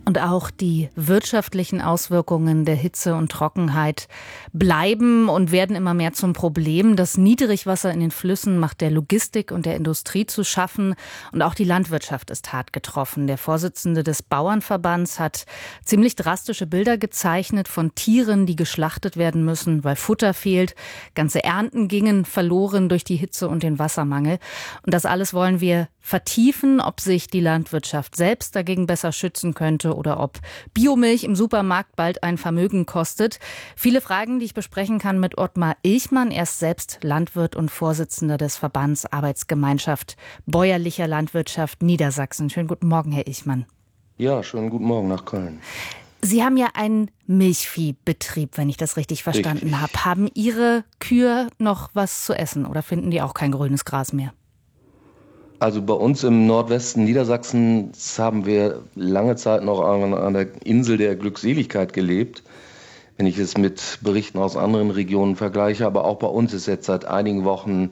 Und auch die wirtschaftlichen Auswirkungen der Hitze und Trockenheit bleiben und werden immer mehr zum Problem. Das Niedrigwasser in den Flüssen macht der Logistik und der Industrie zu schaffen. Und auch die Landwirtschaft ist hart getroffen. Der Vorsitzende des Bauernverbands hat ziemlich drastische Bilder gezeichnet von Tieren, die geschlachtet werden müssen, weil Futter fehlt. Ganze Ernten gingen verloren durch die Hitze und den Wassermangel. Und das alles wollen wir vertiefen, ob sich die Landwirtschaft selbst dagegen besser schützen könnte oder ob Biomilch im Supermarkt bald ein Vermögen kostet. Viele Fragen, die ich besprechen kann mit Ottmar Ilchmann. Er ist selbst Landwirt und Vorsitzender des Verbands Arbeitsgemeinschaft Bäuerlicher Landwirtschaft Niedersachsen. Schönen guten Morgen, Herr Ilchmann. Ja, schönen guten Morgen nach Köln. Sie haben ja einen Milchviehbetrieb, wenn ich das richtig verstanden habe. Haben Ihre Kühe noch was zu essen oder finden die auch kein grünes Gras mehr? Also bei uns im Nordwesten Niedersachsens haben wir lange Zeit noch an der Insel der Glückseligkeit gelebt, wenn ich es mit Berichten aus anderen Regionen vergleiche. Aber auch bei uns ist jetzt seit einigen Wochen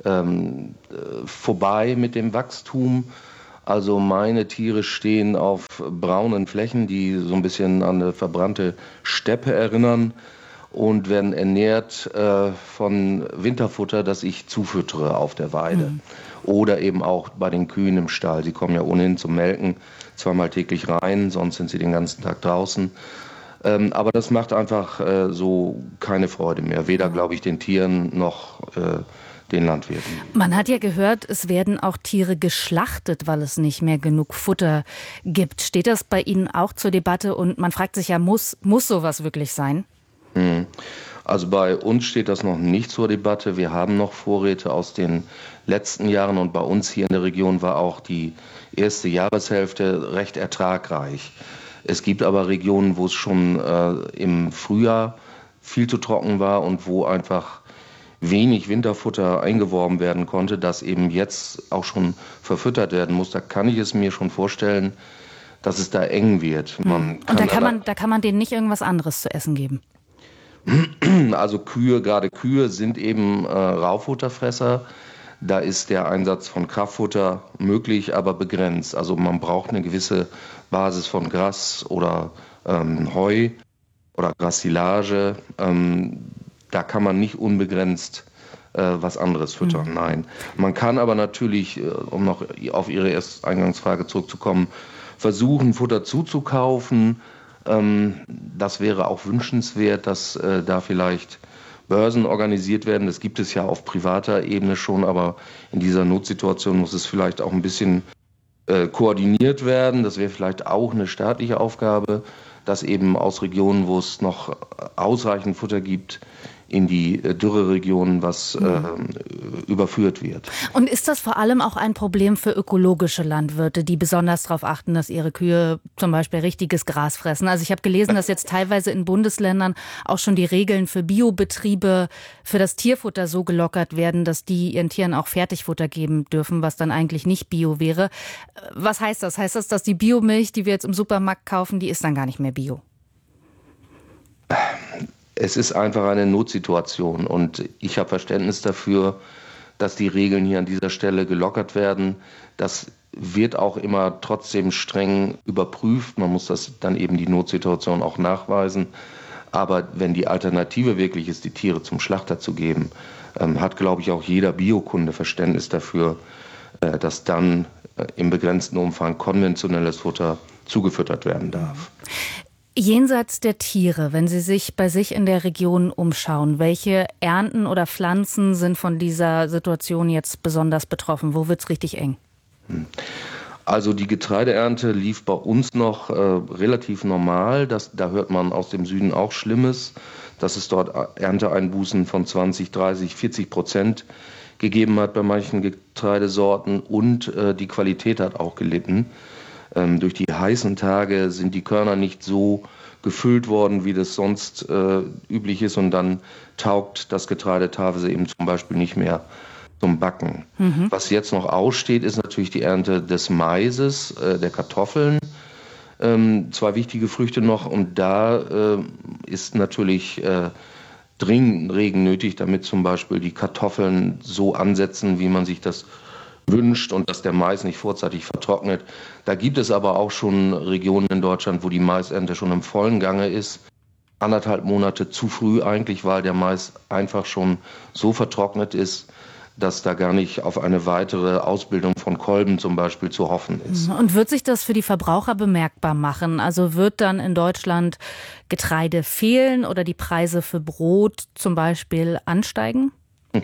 vorbei mit dem Wachstum. Also meine Tiere stehen auf braunen Flächen, die so ein bisschen an eine verbrannte Steppe erinnern und werden ernährt von Winterfutter, das ich zufüttere auf der Weide. Oder eben auch bei den Kühen im Stall. Sie kommen ja ohnehin zum Melken zweimal täglich rein, sonst sind sie den ganzen Tag draußen. Aber das macht einfach so keine Freude mehr. Weder, glaube ich, den Tieren noch den Landwirten. Man hat ja gehört, es werden auch Tiere geschlachtet, weil es nicht mehr genug Futter gibt. Steht das bei Ihnen auch zur Debatte? Und man fragt sich ja, muss sowas wirklich sein? Also bei uns steht das noch nicht zur Debatte. Wir haben noch Vorräte aus den letzten Jahren und bei uns hier in der Region war auch die erste Jahreshälfte recht ertragreich. Es gibt aber Regionen, wo es schon im Frühjahr viel zu trocken war und wo einfach wenig Winterfutter eingeworben werden konnte, das eben jetzt auch schon verfüttert werden muss. Da kann ich es mir schon vorstellen, dass es da eng wird. Und da kann man denen nicht irgendwas anderes zu essen geben? Also gerade Kühe sind eben Raufutterfresser. Da ist der Einsatz von Kraftfutter möglich, aber begrenzt. Also man braucht eine gewisse Basis von Gras oder Heu oder Grassilage. Da kann man nicht unbegrenzt was anderes füttern. Nein. Man kann aber natürlich, um noch auf Ihre erste Eingangsfrage zurückzukommen, versuchen, Futter zuzukaufen. Das wäre auch wünschenswert, dass da vielleicht Börsen organisiert werden. Das gibt es ja auf privater Ebene schon, aber in dieser Notsituation muss es vielleicht auch ein bisschen koordiniert werden. Das wäre vielleicht auch eine staatliche Aufgabe, dass eben aus Regionen, wo es noch ausreichend Futter gibt, in die Dürreregionen was überführt wird. Und ist das vor allem auch ein Problem für ökologische Landwirte, die besonders darauf achten, dass ihre Kühe zum Beispiel richtiges Gras fressen? Also ich habe gelesen, dass jetzt teilweise in Bundesländern auch schon die Regeln für Biobetriebe für das Tierfutter so gelockert werden, dass die ihren Tieren auch Fertigfutter geben dürfen, was dann eigentlich nicht Bio wäre. Was heißt das? Heißt das, dass die Biomilch, die wir jetzt im Supermarkt kaufen, die ist dann gar nicht mehr Bio? Es ist einfach eine Notsituation und ich habe Verständnis dafür, dass die Regeln hier an dieser Stelle gelockert werden. Das wird auch immer trotzdem streng überprüft. Man muss das dann eben die Notsituation auch nachweisen. Aber wenn die Alternative wirklich ist, die Tiere zum Schlachter zu geben, hat, glaube ich, auch jeder Biokunde Verständnis dafür, dass dann im begrenzten Umfang konventionelles Futter zugefüttert werden darf. Jenseits der Tiere, wenn Sie sich bei sich in der Region umschauen, welche Ernten oder Pflanzen sind von dieser Situation jetzt besonders betroffen? Wo wird es richtig eng? Also die Getreideernte lief bei uns noch relativ normal. Da hört man aus dem Süden auch Schlimmes, dass es dort Ernteeinbußen von 20, 30, 40% gegeben hat bei manchen Getreidesorten und die Qualität hat auch gelitten. Durch die heißen Tage sind die Körner nicht so gefüllt worden, wie das sonst üblich ist. Und dann taugt das Getreide teilweise eben zum Beispiel nicht mehr zum Backen. Was jetzt noch aussteht, ist natürlich die Ernte des Maises, der Kartoffeln. Zwei wichtige Früchte noch. Und da ist natürlich dringend Regen nötig, damit zum Beispiel die Kartoffeln so ansetzen, wie man sich das wünscht und dass der Mais nicht vorzeitig vertrocknet. Da gibt es aber auch schon Regionen in Deutschland, wo die Maisernte schon im vollen Gange ist. 1,5 Monate zu früh eigentlich, weil der Mais einfach schon so vertrocknet ist, dass da gar nicht auf eine weitere Ausbildung von Kolben zum Beispiel zu hoffen ist. Und wird sich das für die Verbraucher bemerkbar machen? Also wird dann in Deutschland Getreide fehlen oder die Preise für Brot zum Beispiel ansteigen?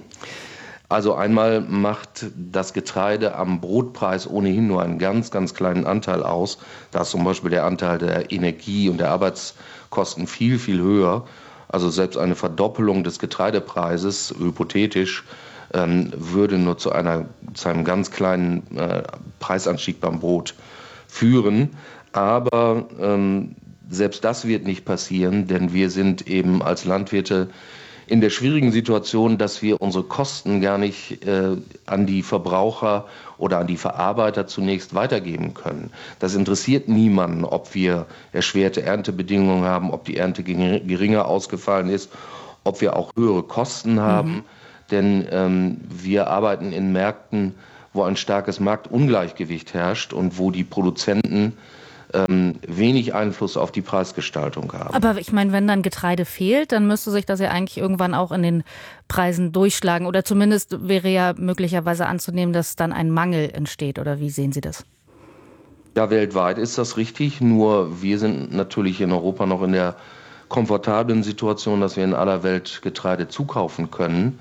Also einmal macht das Getreide am Brotpreis ohnehin nur einen ganz, ganz kleinen Anteil aus. Da ist zum Beispiel der Anteil der Energie und der Arbeitskosten viel, viel höher. Also selbst eine Verdoppelung des Getreidepreises, hypothetisch, würde nur zu einem ganz kleinen Preisanstieg beim Brot führen. Aber selbst das wird nicht passieren, denn wir sind eben als Landwirte in der schwierigen Situation, dass wir unsere Kosten gar nicht an die Verbraucher oder an die Verarbeiter zunächst weitergeben können. Das interessiert niemanden, ob wir erschwerte Erntebedingungen haben, ob die Ernte geringer ausgefallen ist, ob wir auch höhere Kosten haben. Denn wir arbeiten in Märkten, wo ein starkes Marktungleichgewicht herrscht und wo die Produzenten wenig Einfluss auf die Preisgestaltung haben. Aber ich meine, wenn dann Getreide fehlt, dann müsste sich das ja eigentlich irgendwann auch in den Preisen durchschlagen. Oder zumindest wäre ja möglicherweise anzunehmen, dass dann ein Mangel entsteht. Oder wie sehen Sie das? Ja, weltweit ist das richtig. Nur wir sind natürlich in Europa noch in der komfortablen Situation, dass wir in aller Welt Getreide zukaufen können.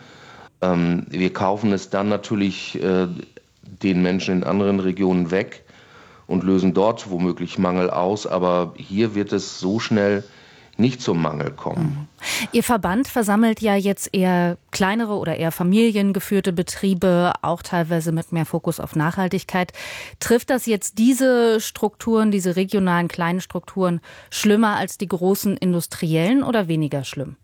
Wir kaufen es dann natürlich den Menschen in anderen Regionen weg und lösen dort womöglich Mangel aus. Aber hier wird es so schnell nicht zum Mangel kommen. Ihr Verband versammelt ja jetzt eher kleinere oder eher familiengeführte Betriebe, auch teilweise mit mehr Fokus auf Nachhaltigkeit. Trifft das jetzt diese Strukturen, diese regionalen kleinen Strukturen, schlimmer als die großen industriellen oder weniger schlimm?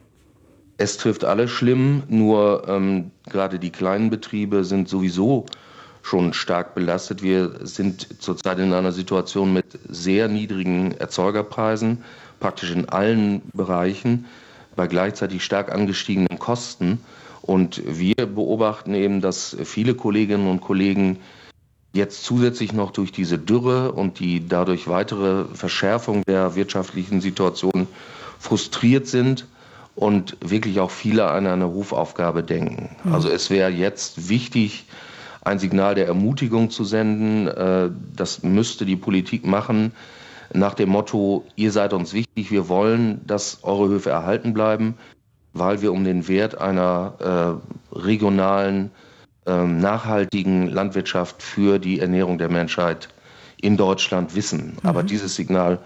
Es trifft alle schlimm, nur gerade die kleinen Betriebe sind sowieso schon stark belastet. Wir sind zurzeit in einer Situation mit sehr niedrigen Erzeugerpreisen, praktisch in allen Bereichen, bei gleichzeitig stark angestiegenen Kosten. Und wir beobachten eben, dass viele Kolleginnen und Kollegen jetzt zusätzlich noch durch diese Dürre und die dadurch weitere Verschärfung der wirtschaftlichen Situation frustriert sind und wirklich auch viele an eine Rufaufgabe denken. Also es wäre jetzt wichtig, ein Signal der Ermutigung zu senden. Das müsste die Politik machen, nach dem Motto, ihr seid uns wichtig, wir wollen, dass eure Höfe erhalten bleiben, weil wir um den Wert einer regionalen, nachhaltigen Landwirtschaft für die Ernährung der Menschheit in Deutschland wissen. Aber dieses Signal,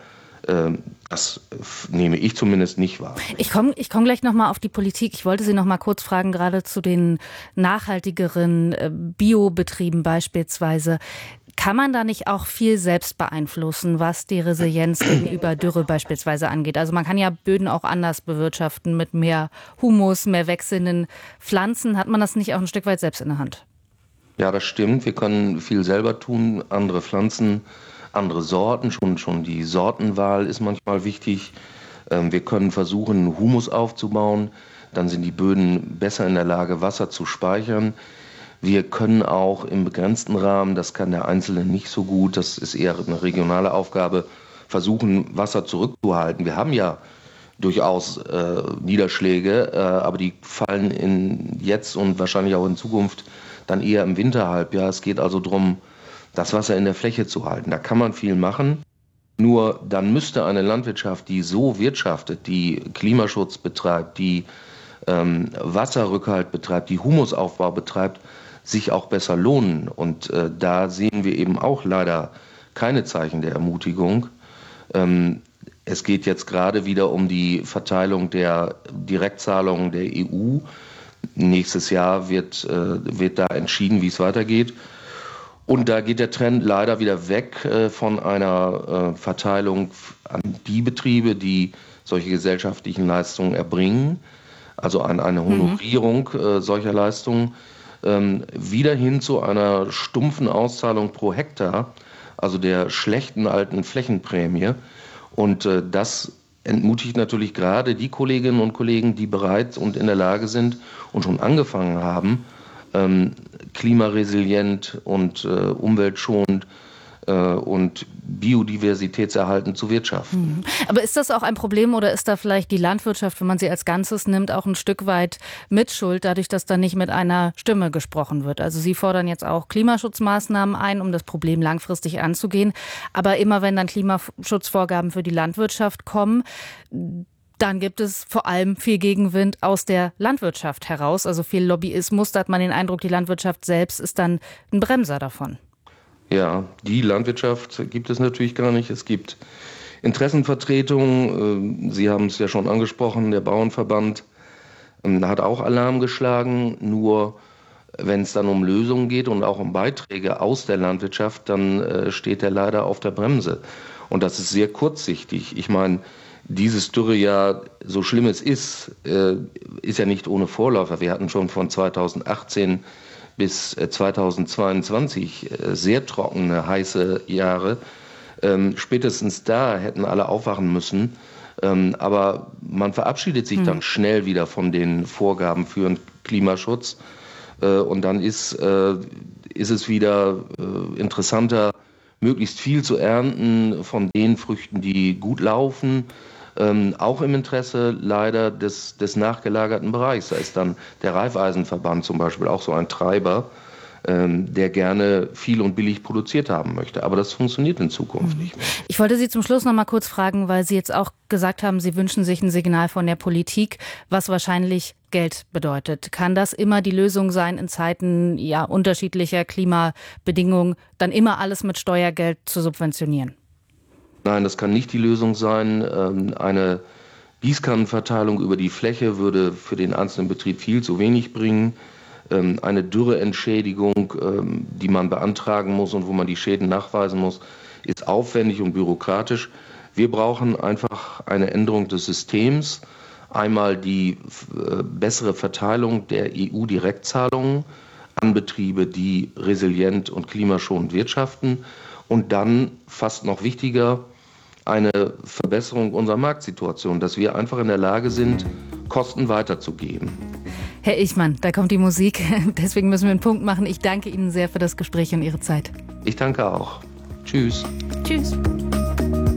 das nehme ich zumindest nicht wahr. Ich komm gleich noch mal auf die Politik. Ich wollte Sie noch mal kurz fragen, gerade zu den nachhaltigeren Biobetrieben beispielsweise. Kann man da nicht auch viel selbst beeinflussen, was die Resilienz gegenüber Dürre beispielsweise angeht? Also man kann ja Böden auch anders bewirtschaften, mit mehr Humus, mehr wechselnden Pflanzen. Hat man das nicht auch ein Stück weit selbst in der Hand? Ja, das stimmt. Wir können viel selber tun, andere Pflanzen, andere Sorten. Schon die Sortenwahl ist manchmal wichtig. Wir können versuchen, Humus aufzubauen. Dann sind die Böden besser in der Lage, Wasser zu speichern. Wir können auch im begrenzten Rahmen, das kann der Einzelne nicht so gut, das ist eher eine regionale Aufgabe, versuchen, Wasser zurückzuhalten. Wir haben ja durchaus Niederschläge, aber die fallen jetzt und wahrscheinlich auch in Zukunft dann eher im Winterhalbjahr. Es geht also darum, das Wasser in der Fläche zu halten. Da kann man viel machen. Nur dann müsste eine Landwirtschaft, die so wirtschaftet, die Klimaschutz betreibt, die Wasserrückhalt betreibt, die Humusaufbau betreibt, sich auch besser lohnen. Und da sehen wir eben auch leider keine Zeichen der Ermutigung. Es geht jetzt gerade wieder um die Verteilung der Direktzahlungen der EU. Nächstes Jahr wird da entschieden, wie es weitergeht. Und da geht der Trend leider wieder weg von einer Verteilung an die Betriebe, die solche gesellschaftlichen Leistungen erbringen, also an eine Honorierung solcher Leistungen, wieder hin zu einer stumpfen Auszahlung pro Hektar, also der schlechten alten Flächenprämie. Und das entmutigt natürlich gerade die Kolleginnen und Kollegen, die bereit und in der Lage sind und schon angefangen haben, klimaresilient und umweltschonend und biodiversitätserhaltend zu wirtschaften. Aber ist das auch ein Problem oder ist da vielleicht die Landwirtschaft, wenn man sie als Ganzes nimmt, auch ein Stück weit Mitschuld, dadurch, dass da nicht mit einer Stimme gesprochen wird? Also Sie fordern jetzt auch Klimaschutzmaßnahmen ein, um das Problem langfristig anzugehen. Aber immer wenn dann Klimaschutzvorgaben für die Landwirtschaft kommen, dann gibt es vor allem viel Gegenwind aus der Landwirtschaft heraus. Also viel Lobbyismus, da hat man den Eindruck, die Landwirtschaft selbst ist dann ein Bremser davon. Ja, die Landwirtschaft gibt es natürlich gar nicht. Es gibt Interessenvertretungen. Sie haben es ja schon angesprochen, der Bauernverband hat auch Alarm geschlagen. Nur wenn es dann um Lösungen geht und auch um Beiträge aus der Landwirtschaft, dann steht er leider auf der Bremse. Und das ist sehr kurzsichtig. Ich meine, dieses Dürrejahr, so schlimm es ist ja nicht ohne Vorläufer. Wir hatten schon von 2018 bis 2022 sehr trockene, heiße Jahre. Spätestens da hätten alle aufwachen müssen. Aber man verabschiedet sich dann schnell wieder von den Vorgaben für den Klimaschutz. Und dann ist es wieder interessanter, möglichst viel zu ernten von den Früchten, die gut laufen. Auch im Interesse leider des nachgelagerten Bereichs. Da ist dann der Raiffeisenverband zum Beispiel auch so ein Treiber, der gerne viel und billig produziert haben möchte. Aber das funktioniert in Zukunft nicht mehr. Ich wollte Sie zum Schluss noch mal kurz fragen, weil Sie jetzt auch gesagt haben, Sie wünschen sich ein Signal von der Politik, was wahrscheinlich Geld bedeutet. Kann das immer die Lösung sein, in Zeiten unterschiedlicher Klimabedingungen, dann immer alles mit Steuergeld zu subventionieren? Nein, das kann nicht die Lösung sein. Eine Gießkannenverteilung über die Fläche würde für den einzelnen Betrieb viel zu wenig bringen. Eine Dürreentschädigung, die man beantragen muss und wo man die Schäden nachweisen muss, ist aufwendig und bürokratisch. Wir brauchen einfach eine Änderung des Systems. Einmal die bessere Verteilung der EU-Direktzahlungen an Betriebe, die resilient und klimaschonend wirtschaften. Und dann, fast noch wichtiger, eine Verbesserung unserer Marktsituation, dass wir einfach in der Lage sind, Kosten weiterzugeben. Herr Ichmann, da kommt die Musik. Deswegen müssen wir einen Punkt machen. Ich danke Ihnen sehr für das Gespräch und Ihre Zeit. Ich danke auch. Tschüss. Tschüss.